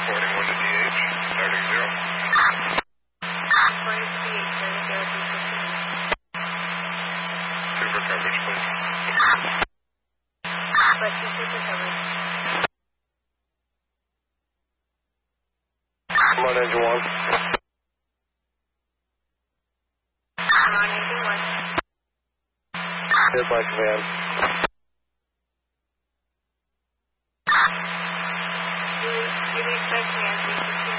Reporting 1 to DH, starting 0. Reporting to DH, starting 0 to 15. Super coverage, please. But to super coverage. Come on, engine 1. I'm on engine 1. Here's my command.